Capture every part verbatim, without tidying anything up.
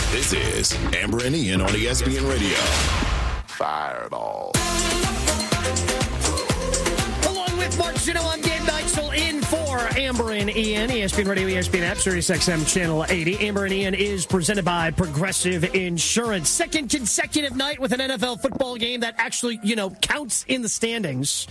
This is Amber and Ian on E S P N Radio. Fireball. Along with Mark Zino, I'm Dave Neitzel in for Amber and Ian. E S P N Radio, E S P N app, Sirius X M Channel eighty. Amber and Ian is presented by Progressive Insurance. Second consecutive night with an N F L football game that actually, you know, counts in the standings.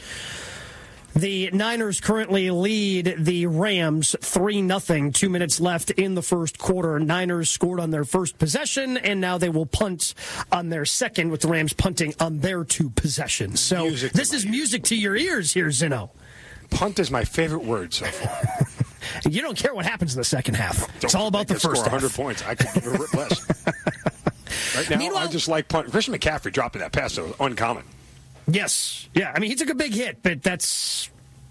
The Niners currently lead the Rams three nothing. Two minutes left in the first quarter. Niners scored on their first possession, and now they will punt on their second, with the Rams punting on their two possessions. So music this is music to your ears here, Zino. Punt is my favorite word so far. You don't care what happens in the second half. Don't it's all about the first score half. one hundred points. I could give a rip less. Right now, Meanwhile, I just like punt. Christian McCaffrey dropping that pass, though, uncommon. Yes. Yeah, I mean, he took a big hit, but that's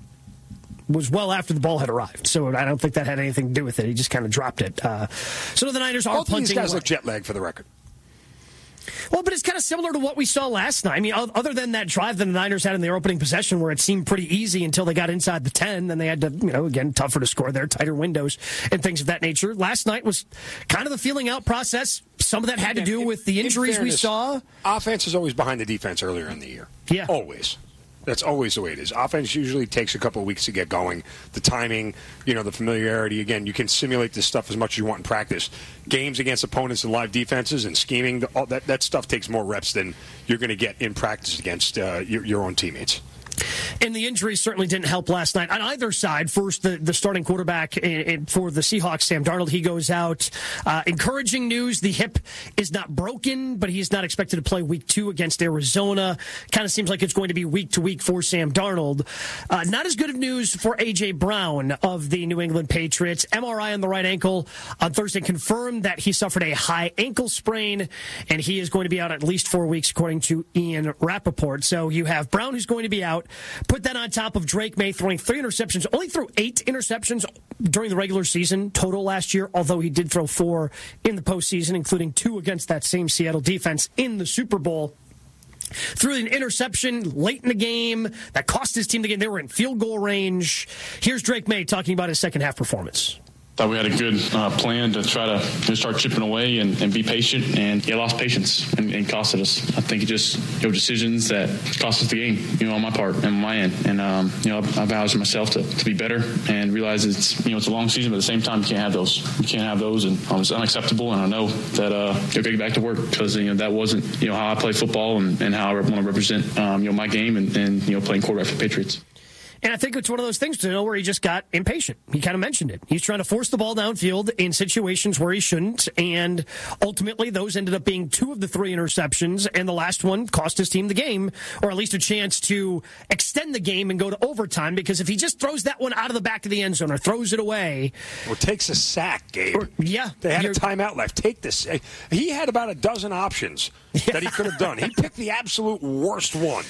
was well after the ball had arrived. So I don't think that had anything to do with it. He just kind of dropped it. Uh, so the Niners are Both punting. Both these guys away. look jet lagged for the record. Well, but it's kind of similar to what we saw last night. I mean, other than that drive that the Niners had in their opening possession where it seemed pretty easy until they got inside the ten, then they had to, you know, again, tougher to score there, tighter windows and things of that nature. Last night was kind of the feeling out process. Some of that had to do with the injuries fairness, we saw. Offense is always behind the defense earlier in the year. Yeah. Always. That's always the way it is. Offense usually takes a couple of weeks to get going. The timing, you know, the familiarity. Again, you can simulate this stuff as much as you want in practice. Games against opponents and live defenses and scheming, all that, that stuff takes more reps than you're going to get in practice against uh, your, your own teammates. And the injuries certainly didn't help last night on either side. First, the, the starting quarterback in, in, for the Seahawks, Sam Darnold, he goes out. Uh, encouraging news, the hip is not broken, but he's not expected to play week two against Arizona. Kind of seems like it's going to be week to week for Sam Darnold. Uh, not as good of news for A J. Brown of the New England Patriots. M R I on the right ankle on Thursday confirmed that he suffered a high ankle sprain, and he is going to be out at least four weeks, according to Ian Rappaport. So you have Brown, who's going to be out. Put that on top of Drake May throwing three interceptions, only threw eight interceptions during the regular season total last year, although he did throw four in the postseason, including two against that same Seattle defense in the Super Bowl. Threw an interception late in the game that cost his team the game. They were in field goal range. Here's Drake May talking about his second half performance. Thought we had a good uh, plan to try to you know, start chipping away and, and be patient, and yeah, lost patience and, and costed us. I think it just you know decisions that cost us the game, you know, on my part and on my end. And um, you know, I vowed to myself to, to be better and realize it's you know it's a long season, but at the same time you can't have those. You can't have those, and um, it's unacceptable. And I know that uh, you'll get back to work because you know that wasn't you know how I play football and, and how I want to represent um, you know my game and, and you know playing quarterback for the Patriots. And I think it's one of those things, to know where he just got impatient. He kind of mentioned it. He's trying to force the ball downfield in situations where he shouldn't, and ultimately those ended up being two of the three interceptions, and the last one cost his team the game, or at least a chance to extend the game and go to overtime, because if he just throws that one out of the back of the end zone or throws it away... Or takes a sack, Gabe. Or, yeah. They had a timeout left. Take this. He had about a dozen options yeah. that he could have done. He picked the absolute worst one.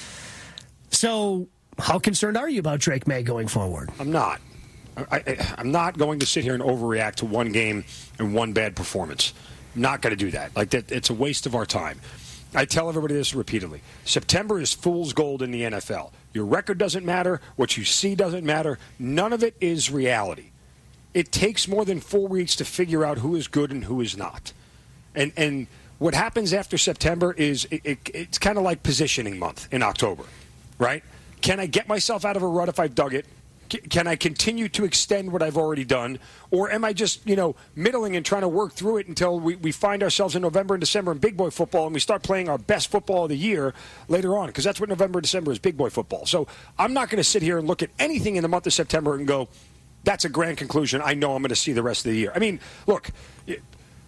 So... How concerned are you about Drake May going forward? I'm not. I, I, I'm not going to sit here and overreact to one game and one bad performance. I'm not going to do that. Like that, it's a waste of our time. I tell everybody this repeatedly. September is fool's gold in the N F L. Your record doesn't matter. What you see doesn't matter. None of it is reality. It takes more than four weeks to figure out who is good and who is not. And and what happens after September is it, it, it's kind of like positioning month in October, right? Can I get myself out of a rut if I've dug it? Can I continue to extend what I've already done? Or am I just, you know, middling and trying to work through it until we, we find ourselves in November and December in big boy football and we start playing our best football of the year later on? Because that's what November and December is, big boy football. So I'm not going to sit here and look at anything in the month of September and go, that's a grand conclusion. I know I'm going to see the rest of the year. I mean, look, you,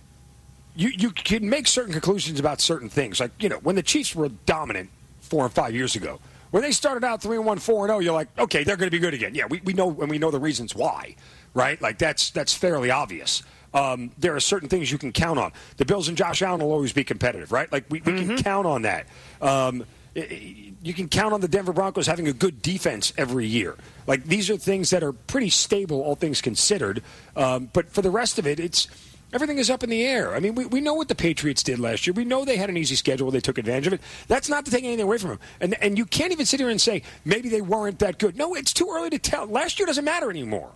you can make certain conclusions about certain things. Like, you know, when the Chiefs were dominant four and five years ago, when they started out three and one, four and oh, you're like, okay, they're going to be good again. Yeah, we, we know, and we know the reasons why, right? Like that's that's fairly obvious. Um, there are certain things you can count on. The Bills and Josh Allen will always be competitive, right? Like we, we mm-hmm. can count on that. Um, you can count on the Denver Broncos having a good defense every year. Like these are things that are pretty stable, all things considered. Um, but for the rest of it, it's. Everything is up in the air. I mean, we, we know what the Patriots did last year. We know they had an easy schedule. They took advantage of it. That's not to take anything away from them. And and you can't even sit here and say, maybe they weren't that good. No, it's too early to tell. Last year doesn't matter anymore.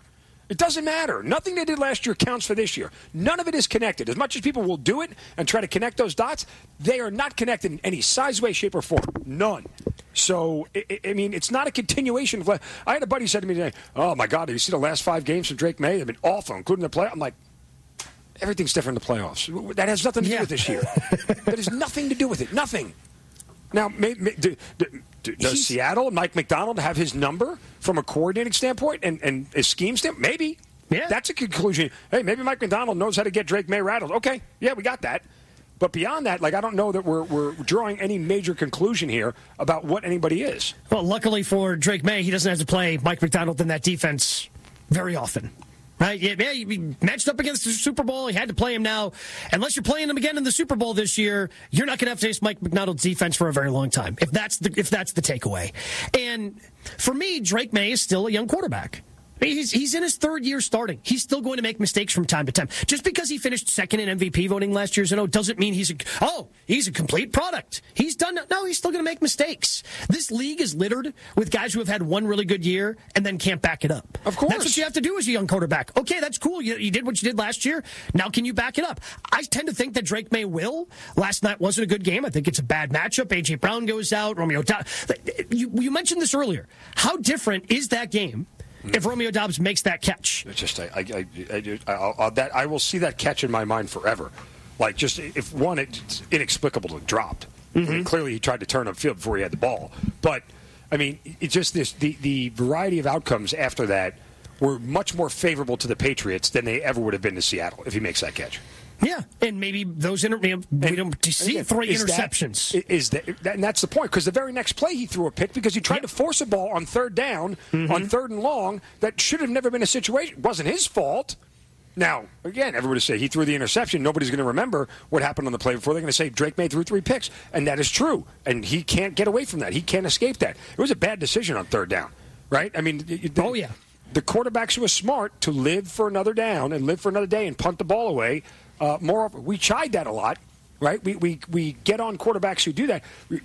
It doesn't matter. Nothing they did last year counts for this year. None of it is connected. As much as people will do it and try to connect those dots, they are not connected in any size, way, shape, or form. None. So, I, I mean, it's not a continuation of. I had a buddy said to me today, "Oh my God, have you seen the last five games from Drake May? They've been awful, including the play." I'm like, everything's different in the playoffs. That has nothing to do yeah. with this year. That has nothing to do with it. Nothing. Now, may, may, do, do, do, does He's, Seattle and Mike McDonald have his number from a coordinating standpoint and, and a scheme standpoint? Maybe. Yeah. That's a conclusion. Hey, maybe Mike McDonald knows how to get Drake May rattled. Okay, yeah, we got that. But beyond that, like I don't know that we're we're drawing any major conclusion here about what anybody is. Well, luckily for Drake May, he doesn't have to play Mike McDonald in that defense very often. Right? Yeah, yeah, he matched up against the Super Bowl. He had to play him now. Unless you're playing him again in the Super Bowl this year, you're not going to have to face Mike McDonald's defense for a very long time. If that's the if that's the takeaway. And for me, Drake May is still a young quarterback. He's, he's in his third year starting. He's still going to make mistakes from time to time. Just because he finished second in M V P voting last year, Zeno, doesn't mean he's a, oh, he's a complete product. He's done, no, he's still going to make mistakes. This league is littered with guys who have had one really good year and then can't back it up. Of course. That's what you have to do as a young quarterback. Okay, that's cool. You, you did what you did last year. Now can you back it up? I tend to think that Drake May will. Last night wasn't a good game. I think it's a bad matchup. A J. Brown goes out. Romeo Dobbs. You, you mentioned this earlier. How different is that game if Romeo Dobbs makes that catch? It's just I, I, I, I, I'll, I'll, that I will see that catch in my mind forever. Like just if one, it's inexplicable to dropped. Mm-hmm. I mean, clearly, he tried to turn upfield before he had the ball. But I mean, it's just this the the variety of outcomes after that were much more favorable to the Patriots than they ever would have been to Seattle if he makes that catch. Yeah, and maybe those inter- we don't see again, three is interceptions. That, is that, and that's the point, because the very next play he threw a pick because he tried yep. to force a ball on third down, mm-hmm. on third and long, that should have never been a situation. It wasn't his fault. Now, again, everybody say he threw the interception. Nobody's going to remember what happened on the play before. They're going to say Drake May threw three picks, and that is true. And he can't get away from that. He can't escape that. It was a bad decision on third down, right? I mean, the, oh yeah, the quarterbacks who are smart to live for another down and live for another day and punt the ball away. Uh, more, we chide that a lot, right? We, we we get on quarterbacks who do that.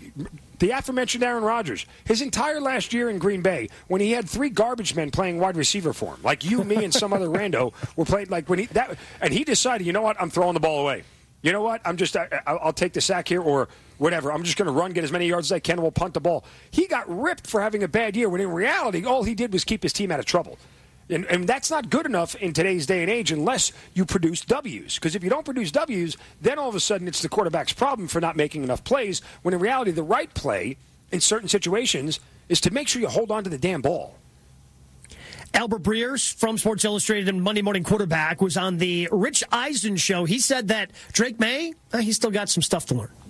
The aforementioned Aaron Rodgers, his entire last year in Green Bay, when he had three garbage men playing wide receiver for him, like you, me, and some other rando were playing like when he that, and he decided, you know what, I'm throwing the ball away. You know what, I'm just I, I'll take the sack here or whatever. I'm just going to run, get as many yards as I can, and we'll punt the ball. He got ripped for having a bad year when in reality all he did was keep his team out of trouble. And, and that's not good enough in today's day and age unless you produce W's. Because if you don't produce W's, then all of a sudden it's the quarterback's problem for not making enough plays, when in reality the right play in certain situations is to make sure you hold on to the damn ball. Albert Breers from Sports Illustrated and Monday Morning Quarterback was on the Rich Eisen show. He said that Drake May, uh, he's still got some stuff to learn.